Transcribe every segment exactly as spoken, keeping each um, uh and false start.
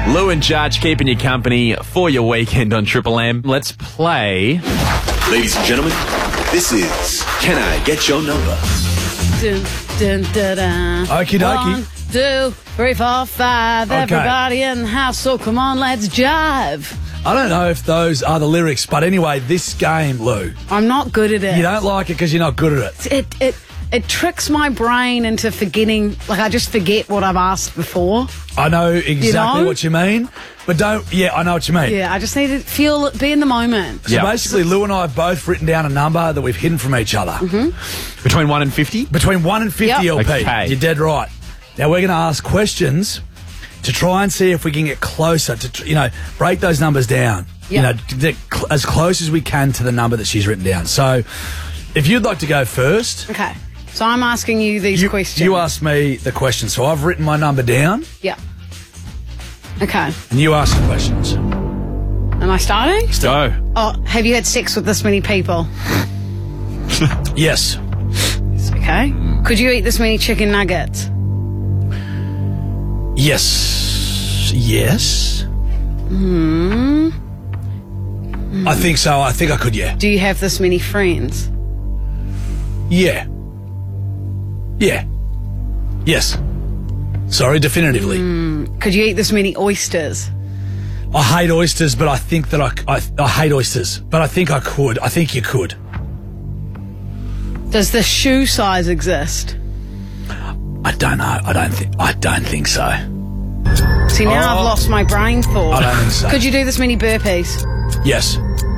Lou and Judge keeping you company for your weekend on Triple M. Let's play. Ladies and gentlemen, this is Can I Get Your Number? Dun, dun, dun, dun. Okie dokie. One, two, three, four, five. Okay. Everybody in the house, so come on, let's jive. I don't know if those are the lyrics, but anyway, this game, Lou, I'm not good at it. you don't like it because you're not good at it. It it it tricks my brain into forgetting. Like I just forget what I've asked before. I know exactly You know? what you mean, but don't. Yeah, I know what you mean. Yeah, I just need to feel be in the moment. So Yeah. basically, Lou and I have both written down a number that we've hidden from each other. Mm-hmm. Between one and fifty? Between one and fifty Yep. L P. Okay. You're dead right. Now we're going to ask questions to try and see if we can get closer to, tr- you know, break those numbers down. You know, Yep. to get cl- as close as we can to the number that she's written down. So, if you'd like to go first, Okay, so I'm asking you these you, questions. you ask me the question. So I've written my number down, Yeah. Okay. and you ask the questions. Am I starting? Go. Oh, have you had sex with this many people? Yes. Okay. Could you eat this many chicken nuggets? Yes. Yes. Hmm. I think so. I think I could, yeah. Do you have this many friends? Yeah. Yeah. Yes. Sorry, definitively. Could you eat this many oysters? I hate oysters, but I think that I, I, I hate oysters, but I think I could. I think you could. Does the shoe size exist? I don't know. I don't think. I don't think so. See, now I've lost my brain thought. I don't think so. Could you do this many burpees? Yes.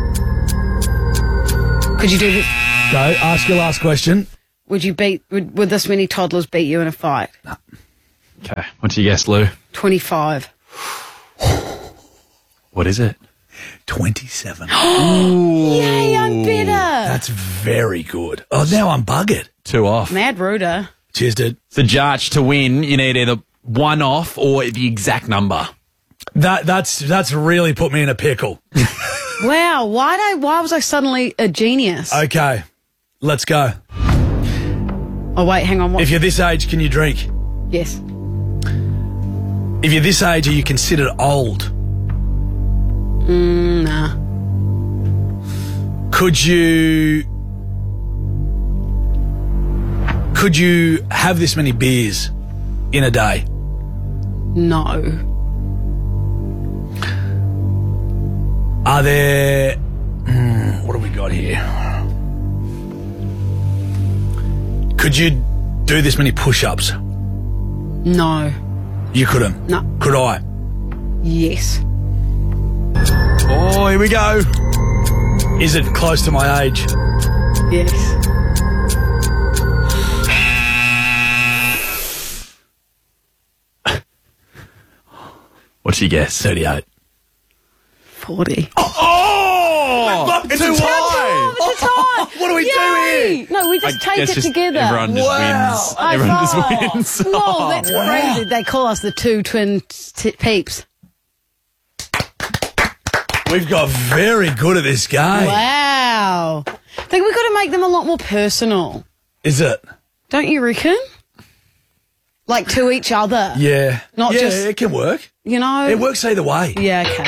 Could you do this? Go. Ask your last question. Would you beat? Would, would this many toddlers beat you in a fight? Okay. What's your guess, Lou? Twenty-five. What is it? Twenty-seven. Yay! I'm better. That's very good. Oh, now I'm buggered. Two off. Mad Ruder. Cheers, dude. The Judge, to win, you need either one off or the exact number. That that's that's really put me in a pickle. Wow. Why did I, Why was I suddenly a genius? Okay, let's go. Oh wait, hang on. What? If you're this age, can you drink? yes. If you're this age, are you considered old? Mm, nah. Could you could you have this many beers in a day? No. Are there hmm, what have we got here? Could you do this many push-ups? No. You couldn't. No. Could I? Yes. Oh, here we go. Is it close to my age? Yes. What's your guess? thirty-eight. Forty. Oh! It's too a tie. high. It's a tie. What do we do Yay! here? No, we just I take guess it just together. Everyone just Wow. wins. High Everyone five. just wins. No, that's wow. crazy. They call us the two twin t- peeps. We've got very good at this game. Wow. I think we've got to make them a lot more personal. Is it? Don't you reckon? Like to each other. Yeah. Not yeah, just- it can work. You know? It works either way. Yeah, okay.